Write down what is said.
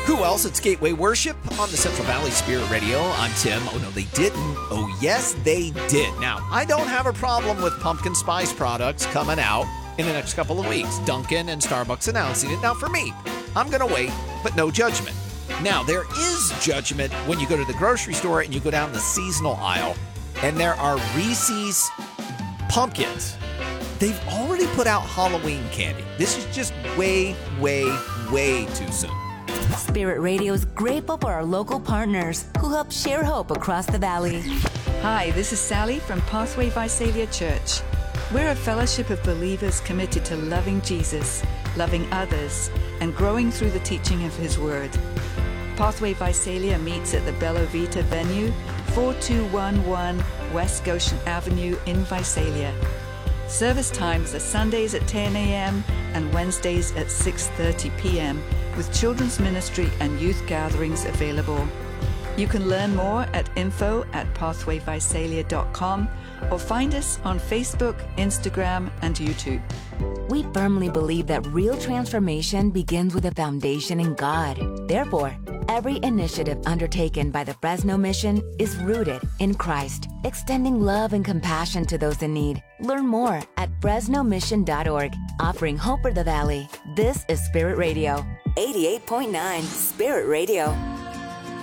Who else? It's Gateway Worship on the Central Valley Spirit Radio. I'm Tim. Oh, no, they didn't. Oh, yes, they did. Now, I don't have a problem with pumpkin spice products coming out in the next couple of weeks. Dunkin' and Starbucks announcing it. Now, for me, I'm going to wait, but no judgment. Now, there is judgment when you go to the grocery store and you go down the seasonal aisle, and there are Reese's pumpkins. They've already put out Halloween candy. This is just way, way, way too soon. Spirit Radio is grateful for our local partners who help share hope across the valley. Hi, this is Sally from Pathway Visalia Church. We're a fellowship of believers committed to loving Jesus, loving others, and growing through the teaching of His Word. Pathway Visalia meets at the Bella Vita venue, 4211 West Goshen Avenue in Visalia. Service times are Sundays at 10 a.m. and Wednesdays at 6:30 p.m. with children's ministry and youth gatherings available. You can learn more at info@pathwayvisalia.com or find us on Facebook, Instagram, and YouTube. We firmly believe that real transformation begins with a foundation in God. Therefore, every initiative undertaken by the Fresno Mission is rooted in Christ, extending love and compassion to those in need. Learn more at fresnomission.org, offering hope for the valley. This is Spirit Radio, 88.9 Spirit Radio.